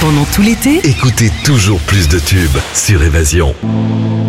Pendant tout l'été, Écoutez toujours plus de tubes sur Évasion.